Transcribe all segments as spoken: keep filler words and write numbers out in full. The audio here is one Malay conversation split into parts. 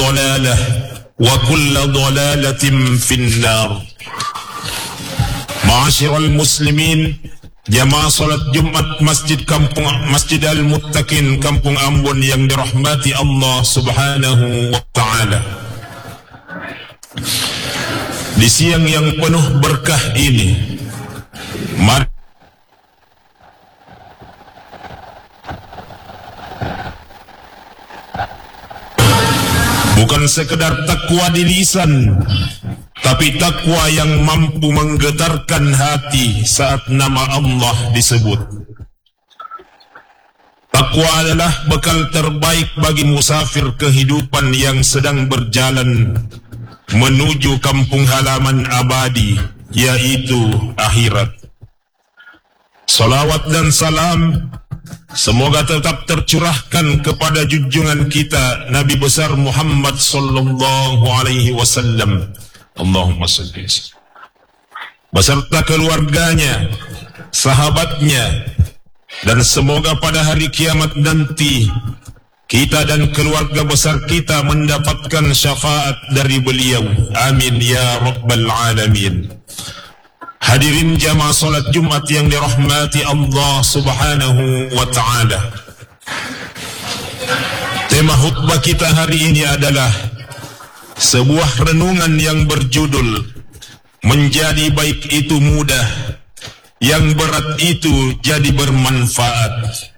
ضلالة وكل ضلالة في النار. Ma'asyiral muslimin, jamaah salat Jumat Masjid Kampung Masjid Al-Muttaqin Kampung Ambon yang dirahmati Allah Subhanahu wa taala. Di siang yang penuh berkah ini, mari bukan sekedar takwa di lisan, tapi takwa yang mampu menggetarkan hati saat nama Allah disebut. Takwa adalah bekal terbaik bagi musafir kehidupan yang sedang berjalan menuju kampung halaman abadi, yaitu akhirat. Salawat dan salam semoga tetap tercurahkan kepada junjungan kita Nabi besar Muhammad sallallahu alaihi wasallam. Allahumma salli beserta keluarganya, sahabatnya, dan semoga pada hari kiamat nanti kita dan keluarga besar kita mendapatkan syafaat dari beliau. Amin ya rabbal alamin. Hadirin jamaah salat Jumat yang dirahmati Allah Subhanahu wa taala. Tema khutbah kita hari ini adalah sebuah renungan yang berjudul menjadi baik itu mudah, yang berat itu jadi bermanfaat.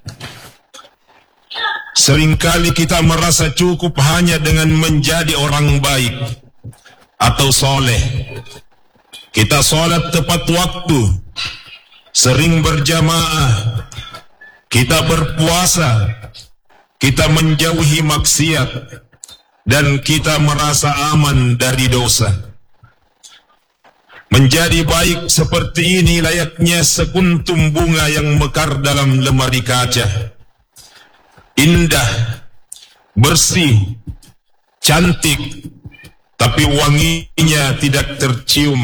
Seringkali kita merasa cukup hanya dengan menjadi orang baik atau soleh. Kita sholat tepat waktu, sering berjamaah, kita berpuasa, kita menjauhi maksiat, dan kita merasa aman dari dosa. Menjadi baik seperti ini layaknya sekuntum bunga yang mekar dalam lemari kaca. Indah, bersih, cantik, tapi wanginya tidak tercium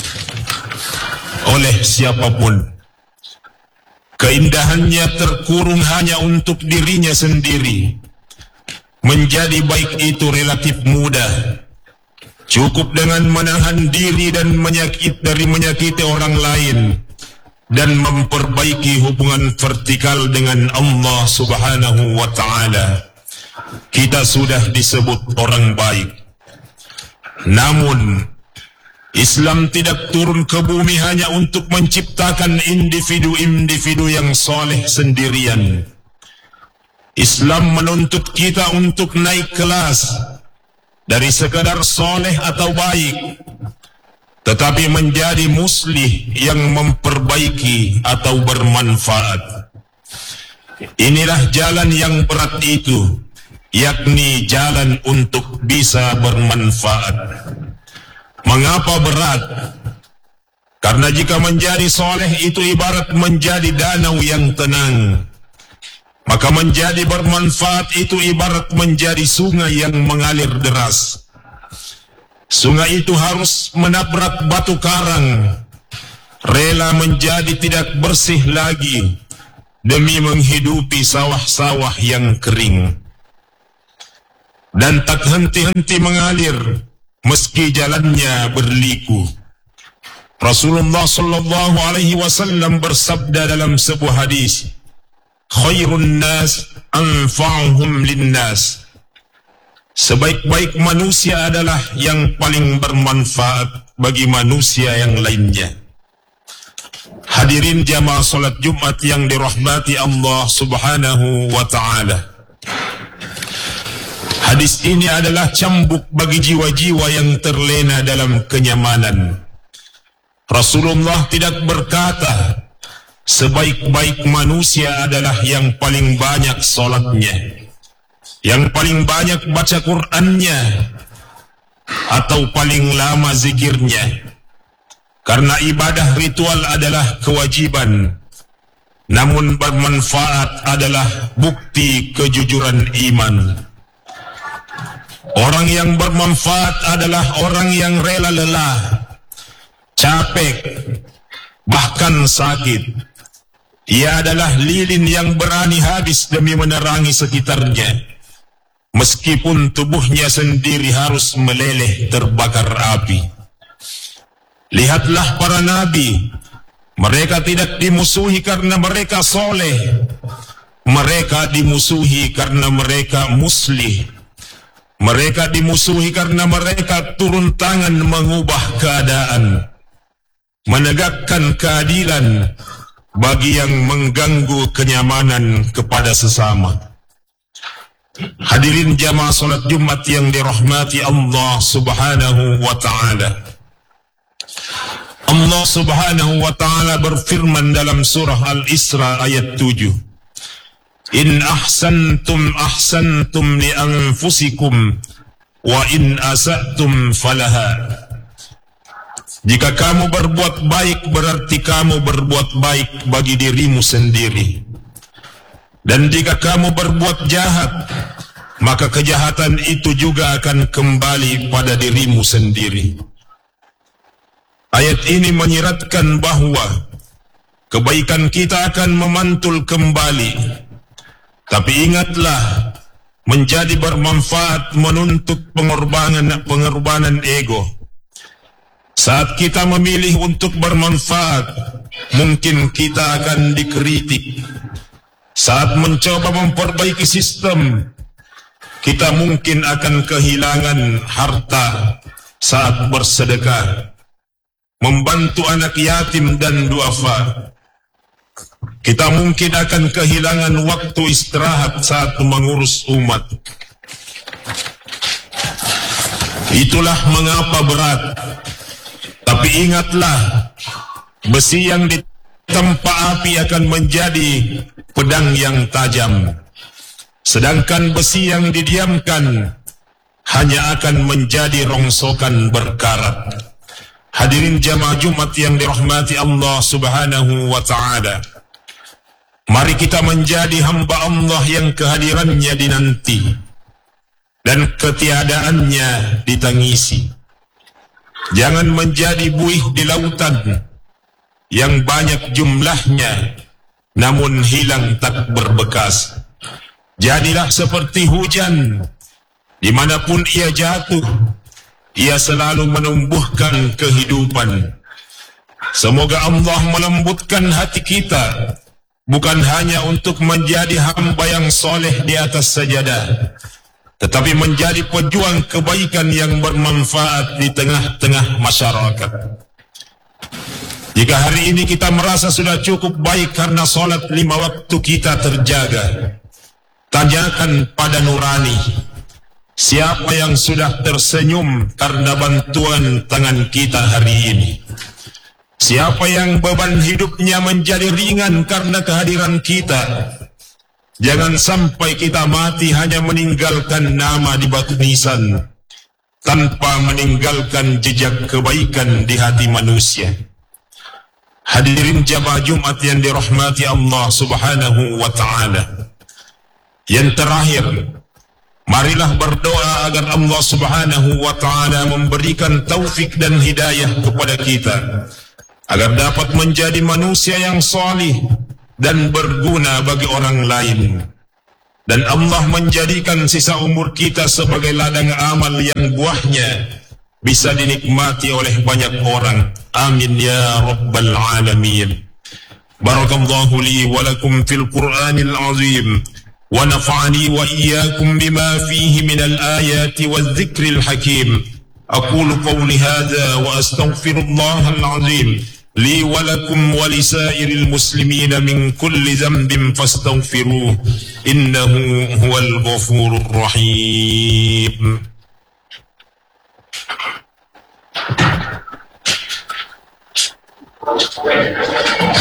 oleh siapapun. Keindahannya terkurung hanya untuk dirinya sendiri. Menjadi baik itu relatif mudah. Cukup dengan menahan diri dan menyakit dari menyakiti orang lain, dan memperbaiki hubungan vertikal dengan Allah Subhanahu wa taala. Kita sudah disebut orang baik. Namun Islam tidak turun ke bumi hanya untuk menciptakan individu-individu yang soleh sendirian. Islam menuntut kita untuk naik kelas dari sekadar soleh atau baik, tetapi menjadi muslih yang memperbaiki atau bermanfaat. Inilah jalan yang berat itu, yakni jalan untuk bisa bermanfaat. Mengapa berat? Karena jika menjadi soleh itu ibarat menjadi danau yang tenang, maka menjadi bermanfaat itu ibarat menjadi sungai yang mengalir deras. Sungai itu harus menabrak batu karang, rela menjadi tidak bersih lagi demi menghidupi sawah-sawah yang kering, dan tak henti-henti mengalir meski jalannya berliku. Rasulullah sallallahu alaihi wasallam bersabda dalam sebuah hadis, khairun nas anfa'uhum linnas. Sebaik-baik manusia adalah yang paling bermanfaat bagi manusia yang lainnya. Hadirin jamaah salat Jumat yang dirahmati Allah Subhanahu wa taala. Hadis ini adalah cambuk bagi jiwa-jiwa yang terlena dalam kenyamanan. Rasulullah tidak berkata sebaik-baik manusia adalah yang paling banyak solatnya, yang paling banyak baca Qur'annya, atau paling lama zikirnya. Karena ibadah ritual adalah kewajiban, namun bermanfaat adalah bukti kejujuran iman. Orang yang bermanfaat adalah orang yang rela lelah, capek, bahkan sakit. Ia adalah lilin yang berani habis demi menerangi sekitarnya. meskipun tubuhnya sendiri harus meleleh terbakar api. Lihatlah para nabi, mereka tidak dimusuhi karena mereka soleh, mereka dimusuhi karena mereka muslih. Mereka dimusuhi karena mereka turun tangan mengubah keadaan, menegakkan keadilan bagi yang mengganggu kenyamanan kepada sesama. Hadirin jamaah salat Jumat yang dirahmati Allah Subhanahu wa ta'ala. Allah Subhanahu wa ta'ala berfirman dalam surah Al-Isra ayat tujuh. In ahsantum ahsantum li anfusikum wa in asatum falaha. Jika kamu berbuat baik berarti kamu berbuat baik bagi dirimu sendiri. Dan jika kamu berbuat jahat, maka kejahatan itu juga akan kembali pada dirimu sendiri. Ayat ini menyiratkan bahwa kebaikan kita akan memantul kembali. Tapi ingatlah, menjadi bermanfaat menuntut pengorbanan pengorbanan ego. Saat kita memilih untuk bermanfaat, mungkin kita akan dikritik. Saat mencoba memperbaiki sistem, kita mungkin akan kehilangan harta saat bersedekah, membantu anak yatim dan duafa. Kita mungkin akan kehilangan waktu istirahat saat mengurus umat. Itulah mengapa berat. Tapi ingatlah, besi yang ditempa api akan menjadi pedang yang tajam. Sedangkan besi yang didiamkan hanya akan menjadi rongsokan berkarat. Hadirin jamaah Jumat yang dirahmati Allah Subhanahu wa ta'ala. Mari kita menjadi hamba Allah yang kehadirannya dinanti dan ketiadaannya ditangisi. Jangan menjadi buih di lautan yang banyak jumlahnya namun hilang tak berbekas. Jadilah seperti hujan, dimanapun ia jatuh, ia selalu menumbuhkan kehidupan. Semoga Allah melembutkan hati kita, bukan hanya untuk menjadi hamba yang soleh di atas sajadah, tetapi menjadi pejuang kebaikan yang bermanfaat di tengah-tengah masyarakat. Jika hari ini kita merasa sudah cukup baik karena solat lima waktu kita terjaga, tanyakan pada nurani, siapa yang sudah tersenyum karena bantuan tangan kita hari ini? Siapa yang beban hidupnya menjadi ringan karena kehadiran kita? Jangan sampai kita mati hanya meninggalkan nama di batu nisan, tanpa meninggalkan jejak kebaikan di hati manusia. Hadirin jamaah Jumat yang dirahmati Allah Subhanahu wa ta'ala. Yang terakhir, marilah berdoa agar Allah Subhanahu wa ta'ala memberikan taufik dan hidayah kepada kita, agar dapat menjadi manusia yang salih dan berguna bagi orang lain, dan Allah menjadikan sisa umur kita sebagai ladang amal yang buahnya bisa dinikmati oleh banyak orang. Amin ya rabbal alamin. Barakallahu li wa lakum fil Qur'anil azim, wa nafa'ani wa iyyakum bima fihi minal ayati wal dhikril hakim. Aqulu qawli hadha wa astaghfirullahal azim li wa lakum wa lisairil muslimina min kulli dhanbin fastaghfiruh, innahu huwal ghafurur rahim. Thank you.